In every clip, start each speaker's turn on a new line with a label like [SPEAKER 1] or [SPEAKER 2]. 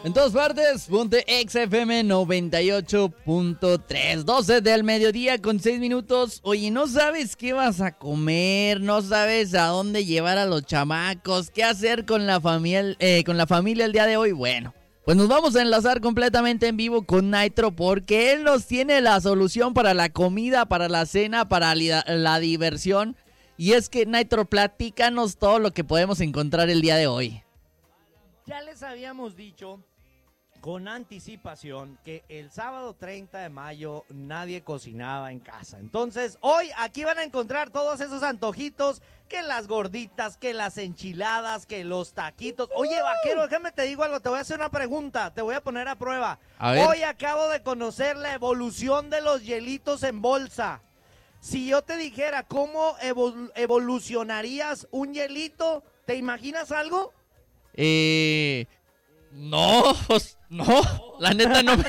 [SPEAKER 1] En todas partes, ponte XFM 98.3, 12 del mediodía con 6 minutos. Oye, ¿no sabes qué vas a comer? ¿No sabes a dónde llevar a los chamacos? ¿Qué hacer con la familia, el día de hoy? Bueno, pues nos vamos a enlazar completamente en vivo con Nitro porque él nos tiene la solución para la comida, para la cena, para la diversión. Y es que, Nitro, platícanos todo lo que podemos encontrar el día de hoy.
[SPEAKER 2] Ya les habíamos dicho con anticipación que el sábado 30 de mayo nadie cocinaba en casa. Entonces, hoy aquí van a encontrar todos esos antojitos, que las gorditas, que las enchiladas, que los taquitos. Oye, vaquero, déjame te digo algo, te voy a hacer una pregunta, te voy a poner a prueba. Hoy acabo de conocer la evolución de los hielitos en bolsa. Si yo te dijera cómo evolucionarías un hielito, ¿te imaginas algo?
[SPEAKER 1] No, la neta no me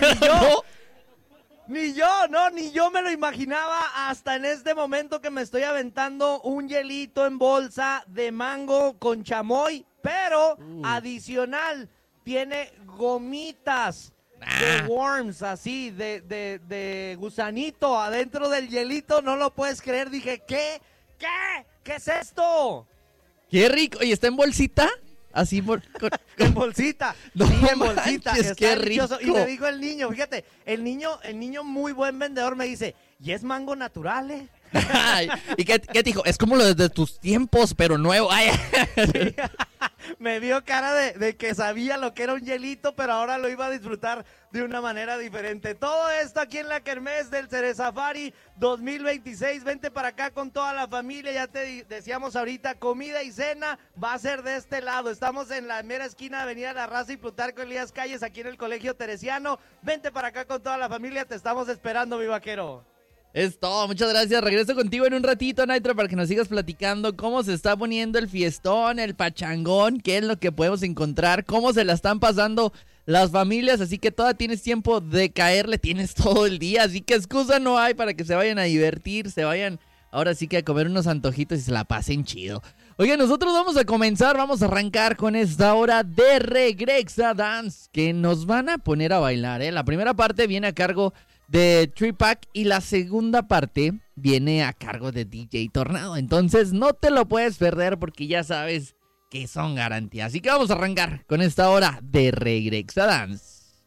[SPEAKER 2] Ni yo me lo imaginaba hasta en este momento que me estoy aventando un hielito en bolsa de mango con chamoy, pero adicional, tiene gomitas de worms, así, de gusanito adentro del hielito, no lo puedes creer, dije, ¿qué es esto?
[SPEAKER 1] Qué rico, ¿y está en bolsita? Así
[SPEAKER 2] en bolsita,
[SPEAKER 1] no,
[SPEAKER 2] sí, en bolsita,
[SPEAKER 1] manches, qué rico.
[SPEAKER 2] Y me dijo el niño, fíjate, el niño muy buen vendedor me dice, ¿y es mango natural,
[SPEAKER 1] Ay, ¿y qué te dijo? Es como lo de tus tiempos, pero nuevo. Ay.
[SPEAKER 2] Sí. Me vio cara de que sabía lo que era un hielito, pero ahora lo iba a disfrutar de una manera diferente. Todo esto aquí en la Kermés del Cerezafari 2026. Vente para acá con toda la familia. Ya te decíamos ahorita, comida y cena va a ser de este lado. Estamos en la mera esquina de Avenida La Raza y Plutarco Elías Calles, aquí en el Colegio Teresiano. Vente para acá con toda la familia. Te estamos esperando, mi vaquero.
[SPEAKER 1] Es todo, muchas gracias. Regreso contigo en un ratito, Nitro, para que nos sigas platicando cómo se está poniendo el fiestón, el pachangón, qué es lo que podemos encontrar, cómo se la están pasando las familias, así que todavía tienes tiempo de caerle, tienes todo el día, así que excusa no hay para que se vayan a divertir, se vayan ahora sí que a comer unos antojitos y se la pasen chido. Oigan, nosotros vamos a comenzar, vamos a arrancar con esta hora de Regrexa Dance, que nos van a poner a bailar, La primera parte viene a cargo de Tripack y la segunda parte viene a cargo de DJ Tornado. Entonces no te lo puedes perder porque ya sabes que son garantías. Así que vamos a arrancar con esta hora de Regrexa Dance.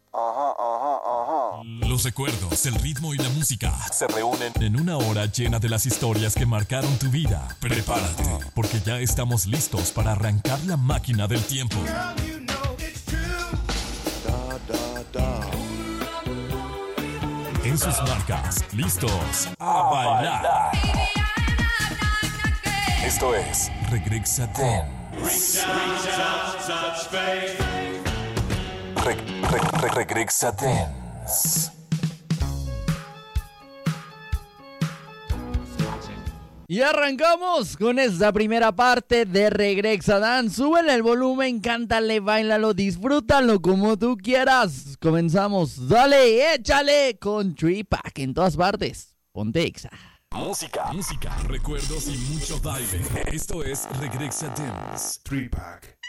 [SPEAKER 3] Los recuerdos, el ritmo y la música se reúnen en una hora llena de las historias que marcaron tu vida. Prepárate, porque ya estamos listos para arrancar la máquina del tiempo. En sus marcas, listos a bailar. Esto es Regrexa Dance. Regrexa Dance.
[SPEAKER 1] Y arrancamos con esta primera parte de Regrexa Dance. Súbele el volumen, cántale, báilalo, disfrútalo como tú quieras. Comenzamos, dale, échale con Tripack en todas partes. Ponte Exa.
[SPEAKER 3] Música, recuerdos y mucho baile. Esto es Regrexa Dance.
[SPEAKER 4] Tripack.